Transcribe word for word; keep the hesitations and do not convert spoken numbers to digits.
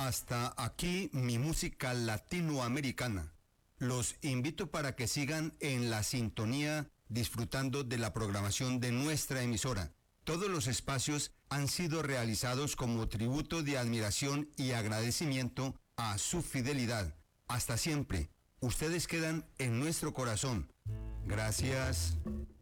Hasta aquí mi música latinoamericana. Los invito para que sigan en la sintonía disfrutando de la programación de nuestra emisora. Todos los espacios han sido realizados como tributo de admiración y agradecimiento a su fidelidad. Hasta siempre. Ustedes quedan en nuestro corazón. Gracias.